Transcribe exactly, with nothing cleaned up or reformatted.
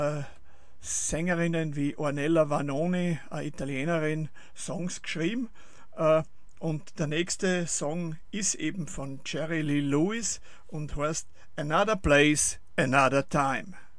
Sängerinnen wie Ornella Vanoni, eine Italienerin, Songs geschrieben. Äh, und der nächste Song ist eben von Jerry Lee Lewis und heißt Another Place, Another Time.